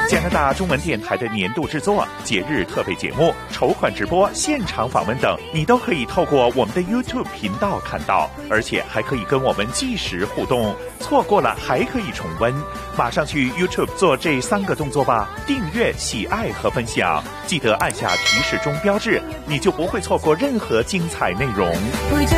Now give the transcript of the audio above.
加拿大中文电台的年度制作、节日特备节目、筹款直播、现场访问等，你都可以透过我们的 YouTube 频道看到，而且还可以跟我们即时互动。错过了还可以重温，马上去 YouTube 做这3个动作吧：订阅、喜爱和分享，记得按下提示钟标志，你就不会错过任何精彩内容。